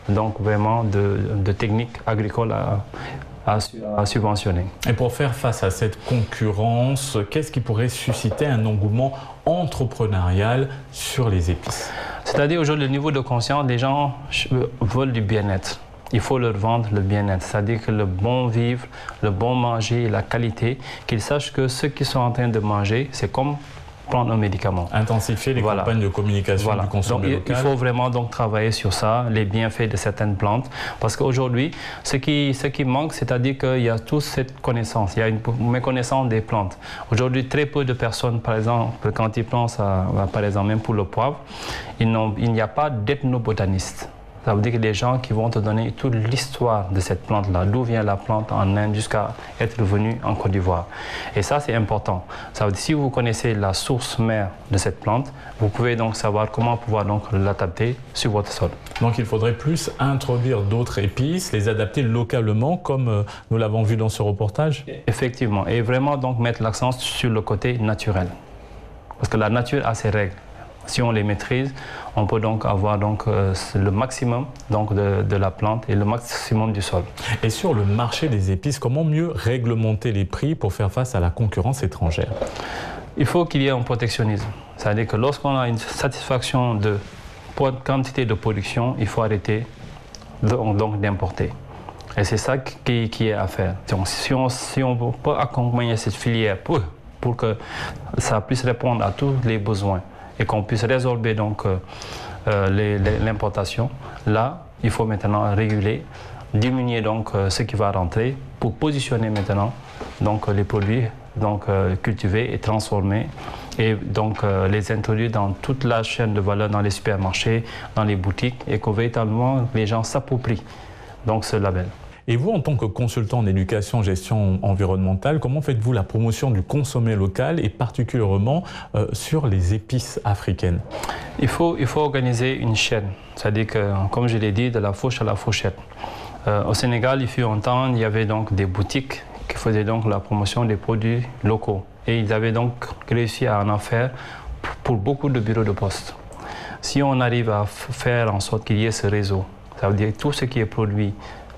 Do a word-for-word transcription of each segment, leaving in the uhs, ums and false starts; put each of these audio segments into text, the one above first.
donc vraiment de, de techniques agricoles à, à, à subventionner. Et pour faire face à cette concurrence, qu'est-ce qui pourrait susciter un engouement entrepreneurial sur les épices? C'est-à-dire aujourd'hui, le niveau de conscience, les gens veulent du bien-être. Il faut leur vendre le bien-être, c'est-à-dire que le bon vivre, le bon manger, la qualité, qu'ils sachent que ce qu'ils sont en train de manger, c'est comme prendre un médicament. Intensifier les voilà. campagnes de communication voilà. du consommé donc, local. Il faut vraiment donc travailler sur ça, les bienfaits de certaines plantes, parce qu'aujourd'hui, ce qui, ce qui manque, c'est-à-dire qu'il y a toute cette connaissance, il y a une méconnaissance des plantes. Aujourd'hui, très peu de personnes, par exemple, quand ils pensent à, par exemple, même pour le poivre, il n'y a pas d'ethnobotaniste. Ça veut dire que des gens qui vont te donner toute l'histoire de cette plante-là, d'où vient la plante en Inde jusqu'à être venue en Côte d'Ivoire. Et ça, c'est important. Ça veut dire que si vous connaissez la source mère de cette plante, vous pouvez donc savoir comment pouvoir donc l'adapter sur votre sol. Donc il faudrait plus introduire d'autres épices, les adapter localement, comme nous l'avons vu dans ce reportage. Effectivement, et vraiment donc mettre l'accent sur le côté naturel. Parce que la nature a ses règles. Si on les maîtrise, on peut donc avoir donc, euh, le maximum donc, de, de la plante et le maximum du sol. Et sur le marché des épices, comment mieux réglementer les prix pour faire face à la concurrence étrangère? Il faut qu'il y ait un protectionnisme. C'est-à-dire que lorsqu'on a une satisfaction de quantité de production, il faut arrêter donc, donc d'importer. Et c'est ça qui, qui est à faire. Donc, si on, si on peut accompagner cette filière pour, pour que ça puisse répondre à tous les besoins, et qu'on puisse résorber donc euh, l'importation, là, il faut maintenant réguler, diminuer donc euh, ce qui va rentrer pour positionner maintenant donc les produits donc euh, cultivés et transformés et donc euh, les introduire dans toute la chaîne de valeur dans les supermarchés, dans les boutiques et que véritablement les gens s'approprient donc ce label. Et vous, en tant que consultant en éducation gestion environnementale, comment faites-vous la promotion du consommé local et particulièrement euh, sur les épices africaines? Il faut, il faut organiser une chaîne, c'est-à-dire que, comme je l'ai dit, de la fourche à la fourchette. Euh, au Sénégal, il fut un temps, il y avait donc des boutiques qui faisaient donc la promotion des produits locaux. Et ils avaient donc réussi à en faire pour beaucoup de bureaux de poste. Si on arrive à faire en sorte qu'il y ait ce réseau, ça veut dire tout ce qui est produit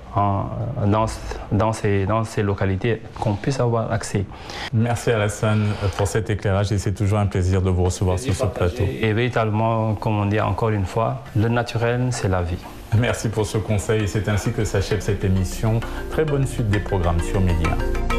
Dans, dans, ces, dans ces localités, qu'on puisse avoir accès. Merci Alassane pour cet éclairage et c'est toujours un plaisir de vous recevoir sur ce plateau. Et véritablement, comme on dit encore une fois, le naturel, c'est la vie. Merci pour ce conseil et c'est ainsi que s'achève cette émission. Très bonne suite des programmes sur Média.